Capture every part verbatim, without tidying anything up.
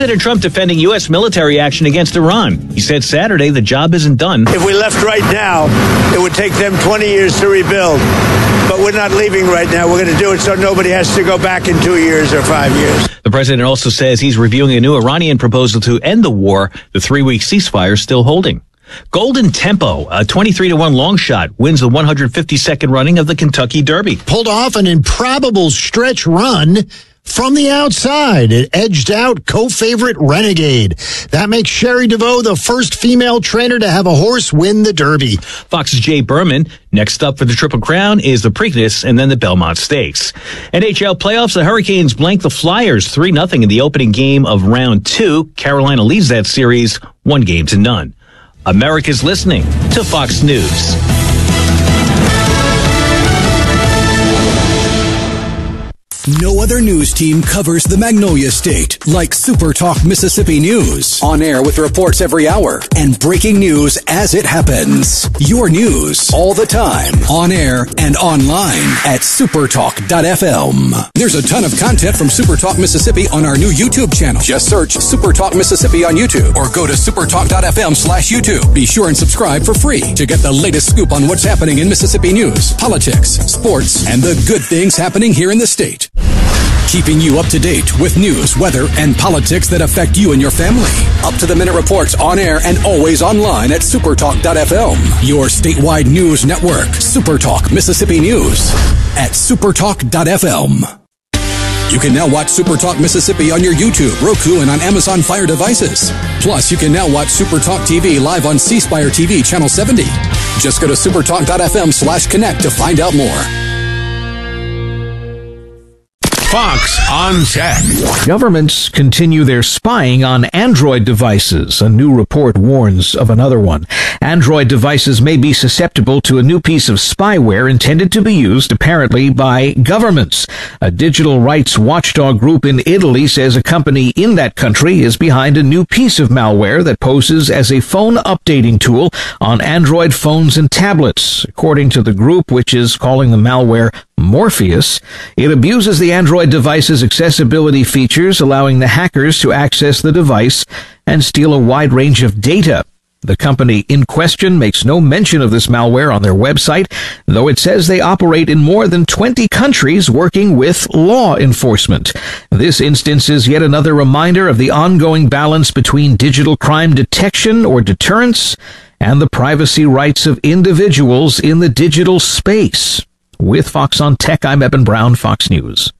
President Trump defending U S military action against Iran. He said Saturday the job isn't done. If we left right now, it would take them twenty years to rebuild. But we're not leaving right now. We're going to do it so nobody has to go back in two years or five years. The president also says he's reviewing a new Iranian proposal to end the war, the three-week ceasefire still holding. Golden Tempo, a twenty-three to one long shot, wins the one hundred fifty-second running of the Kentucky Derby. Pulled off an improbable stretch run from the outside. It edged out co-favorite Renegade. That makes Sherry DeVoe the first female trainer to have a horse win the Derby. Fox's Jay Berman. Next up for the Triple Crown is the Preakness and then the Belmont Stakes. N H L playoffs, the Hurricanes blank the Flyers three nothing in the opening game of round two. Carolina leads that series one game to none. America's listening to Fox News. No other news team covers the Magnolia State like Super Talk Mississippi News. On air with reports every hour and breaking news as it happens. Your news all the time. On air and online at supertalk dot f m. There's a ton of content from Super Talk Mississippi on our new YouTube channel. Just search Super Talk Mississippi on YouTube or go to supertalk dot f m slash YouTube. Be sure and subscribe for free to get the latest scoop on what's happening in Mississippi news, politics, sports, and the good things happening here in the state. Keeping you up to date with news, weather, and politics that affect you and your family. Up-to-the-minute reports on air and always online at supertalk dot f m. Your statewide news network, Supertalk Mississippi News at supertalk dot f m. You can now watch Supertalk Mississippi on your YouTube, Roku, and on Amazon Fire devices. Plus, you can now watch Supertalk T V live on C Spire T V Channel seventy. Just go to supertalk dot f m slash connect to find out more. Fox on Tech. Governments continue their spying on Android devices. A new report warns of another one. Android devices may be susceptible to a new piece of spyware intended to be used, apparently, by governments. A digital rights watchdog group in Italy says a company in that country is behind a new piece of malware that poses as a phone updating tool on Android phones and tablets. According to the group, which is calling the malware Morpheus, it abuses the Android device's accessibility features, allowing the hackers to access the device and steal a wide range of data. The company in question makes no mention of this malware on their website, though it says they operate in more than twenty countries working with law enforcement. This instance is yet another reminder of the ongoing balance between digital crime detection or deterrence and the privacy rights of individuals in the digital space. With Fox on Tech, I'm Eben Brown, Fox News.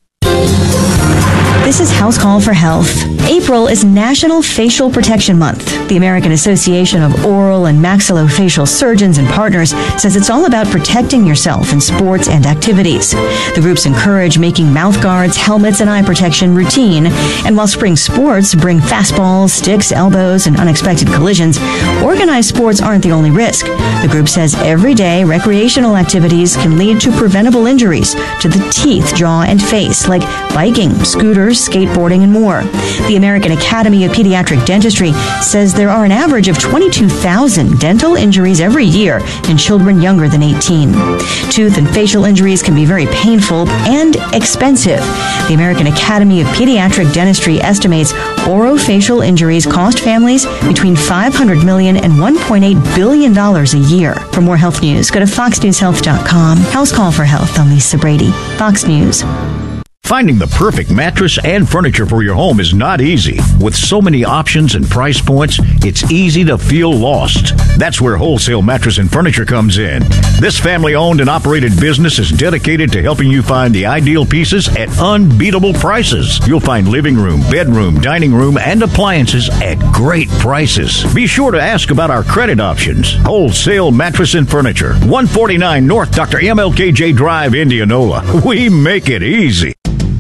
This is House Call for Health. April is National Facial Protection Month. The American Association of Oral and Maxillofacial Surgeons and Partners says it's all about protecting yourself in sports and activities. The groups encourage making mouth guards, helmets, and eye protection routine. And while spring sports bring fastballs, sticks, elbows, and unexpected collisions, organized sports aren't the only risk. The group says everyday recreational activities can lead to preventable injuries to the teeth, jaw, and face, like biking, scooters, skateboarding, and more. The American Academy of Pediatric Dentistry says there are an average of twenty-two thousand dental injuries every year in children younger than eighteen. Tooth and facial injuries can be very painful and expensive. The American Academy of Pediatric Dentistry estimates orofacial injuries cost families between five hundred million dollars and one point eight billion dollars a year. For more health news, go to fox news health dot com. House Call for Health. I'm Lisa Brady, Fox News. Finding the perfect mattress and furniture for your home is not easy. With so many options and price points, it's easy to feel lost. That's where Wholesale Mattress and Furniture comes in. This family-owned and operated business is dedicated to helping you find the ideal pieces at unbeatable prices. You'll find living room, bedroom, dining room, and appliances at great prices. Be sure to ask about our credit options. Wholesale Mattress and Furniture, one forty-nine North Doctor M L K J Drive, Indianola. We make it easy.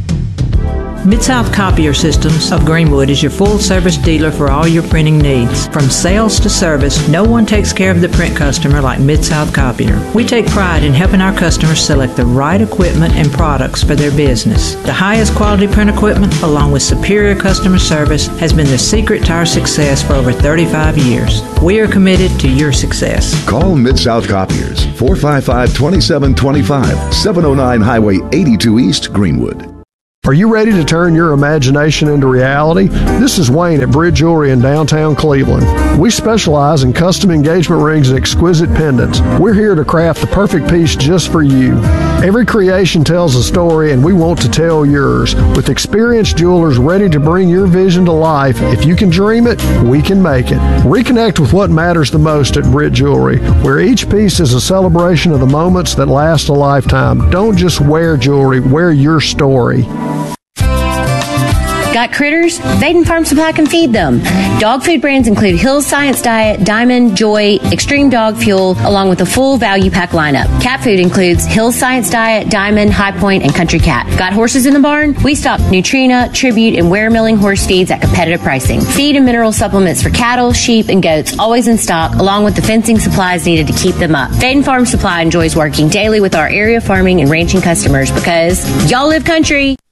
Mid-South Copier Systems of Greenwood is your full-service dealer for all your printing needs. From sales to service, no one takes care of the print customer like Mid-South Copier. We take pride in helping our customers select the right equipment and products for their business. The highest quality print equipment, along with superior customer service, has been the secret to our success for over thirty-five years. We are committed to your success. Call Mid-South Copiers, four five five, two seven two five, seven oh nine Highway eighty-two East, Greenwood. Are you ready to turn your imagination into reality? This is Wayne at Britt Jewelry in downtown Cleveland. We specialize in custom engagement rings and exquisite pendants. We're here to craft the perfect piece just for you. Every creation tells a story, and we want to tell yours. With experienced jewelers ready to bring your vision to life, if you can dream it, we can make it. Reconnect with what matters the most at Britt Jewelry, where each piece is a celebration of the moments that last a lifetime. Don't just wear jewelry, wear your story. Got critters? Vaden Farm Supply can feed them. Dog food brands include Hill's Science Diet, Diamond, Joy, Extreme Dog Fuel, along with a full value pack lineup. Cat food includes Hill's Science Diet, Diamond, High Point, and Country Cat. Got horses in the barn? We stock Nutrina, Tribute, and Ware Milling horse feeds at competitive pricing. Feed and mineral supplements for cattle, sheep, and goats always in stock, along with the fencing supplies needed to keep them up. Vaden Farm Supply enjoys working daily with our area farming and ranching customers because y'all live country.